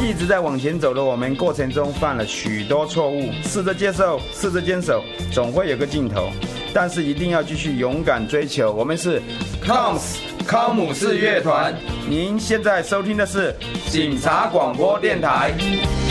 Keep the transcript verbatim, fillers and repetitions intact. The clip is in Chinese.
一直在往前走的我们过程中犯了许多错误，试着接受，试着坚守，总会有个尽头。但是一定要继续勇敢追求。我们是 C O M S 康姆士乐团，您现在收听的是警察广播电台。